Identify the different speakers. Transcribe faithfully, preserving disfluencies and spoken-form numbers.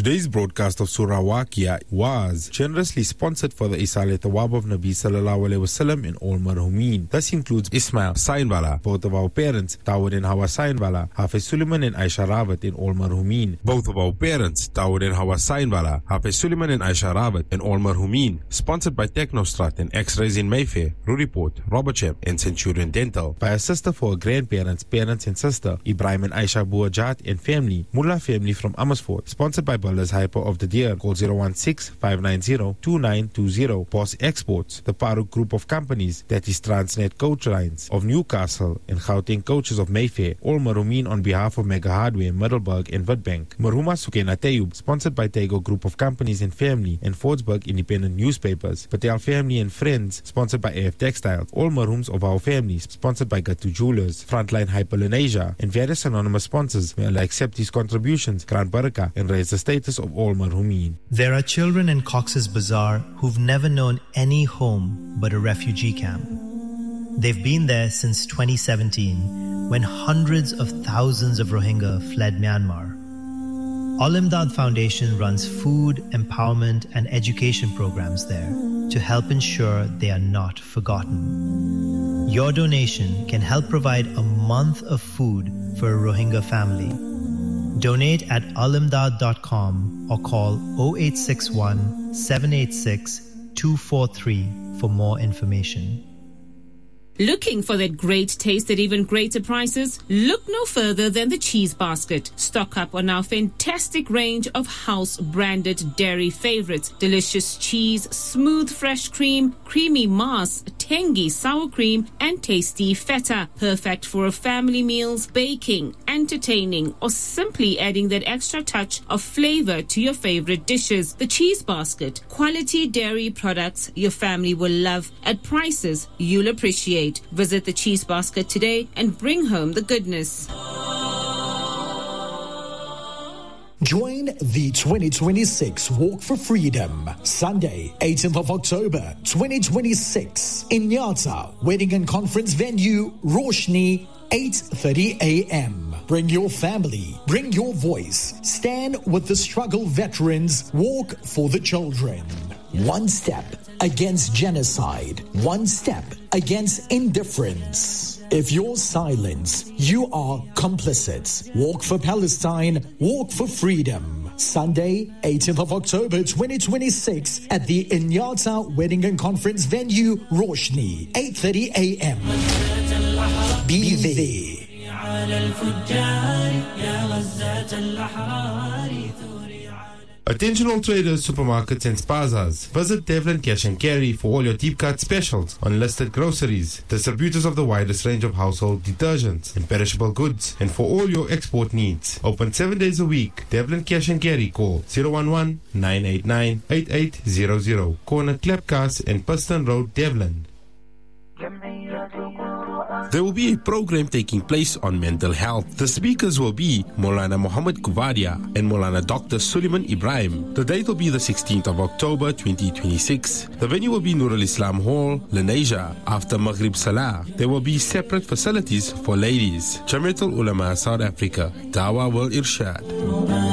Speaker 1: Today's broadcast of Surah Waqia was generously sponsored for the Isale Thawab of Nabi Sallallahu Alaihi Wasallam in all marhumin. This includes Ismail Sainwala, both of our parents, Dawood and Hawa Sainwala, Hafiz Suleiman and Aisha Rawat in all marhumin. Both of our parents, Dawood and Hawa Sainwala, Hafiz Suleiman and Aisha Rawat in all marhumin. Sponsored by Technostrat and X-Rays in Mayfair, Ruriport, Robertsham and Centurion Dental. By a sister for her grandparents, parents and sister, Ibrahim and Aisha Buajat and family, Mullah family from Amersfoort. Sponsored by Builders Hyper of the Deer. Call zero one six, five nine zero, two nine two zero. Boss Exports, the Paruk Group of companies, that is Transnet Coach Lines of Newcastle and Gauteng Coaches of Mayfair. All marhumin on behalf of Mega Hardware, Middelburg and Witbank. Marhuma Sukena Tayub, sponsored by Tego Group of companies and family and Fordsburg Independent Newspapers. Patel Family and Friends, sponsored by A F Textiles. All marhums of our families, sponsored by Gatu Jewelers, Frontline Hyperlenasia and various anonymous sponsors. May Allah accept these contributions, grant barakah and raise the status of all marhumin.
Speaker 2: There are children in Cox's Bazar who've never known any home but a refugee camp. They've been there since twenty seventeen, when hundreds of thousands of Rohingya fled Myanmar. Al-Imdad Foundation runs food, empowerment and education programs there to help ensure they are not forgotten. Your donation can help provide a month of food for a Rohingya family. Donate at alimdad dot com or call zero eight six one, seven eight six, two four three for more information.
Speaker 3: Looking for that great taste at even greater prices? Look no further than the Cheese Basket. Stock up on our fantastic range of house-branded dairy favorites. Delicious cheese, smooth fresh cream, creamy mass, tangy sour cream, and tasty feta. Perfect for family meals, baking, entertaining, or simply adding that extra touch of flavor to your favorite dishes. The Cheese Basket. Quality dairy products your family will love at prices you'll appreciate. Visit the Cheese Basket today and bring home the goodness.
Speaker 4: Join the twenty twenty-six Walk for Freedom, Sunday, eighteenth of October, twenty twenty-six, in Nyata, Wedding and Conference Venue, Roshni, eight thirty a.m. Bring your family, bring your voice, stand with the struggle veterans, walk for the children. One step against genocide, one step against indifference. If you're silent, you are complicit. Walk for Palestine, walk for freedom. Sunday, eighteenth of October, twenty twenty-six, at the Inyata Wedding and Conference Venue, Roshni, eight thirty a.m. Be there.
Speaker 1: Attention all traders, supermarkets and spazas. Visit Devlin Cash and Carry for all your deep cut specials on listed groceries, distributors of the widest range of household detergents and perishable goods, and for all your export needs. Open seven days a week. Devlin Cash and Carry. Call zero one one, nine eight nine, eight eight zero zero. Corner Klepkas and Piston Road, Devlin. There will be a program taking place on mental health. The speakers will be Maulana Muhammad Kuvadia and Maulana Doctor Suleiman Ibrahim. The date will be the sixteenth of October, twenty twenty-six. The venue will be Nur al-Islam Hall, Lenasia, after Maghrib Salah. There will be separate facilities for ladies. Jamiatul Ulama South Africa, Dawa Wal Irshad.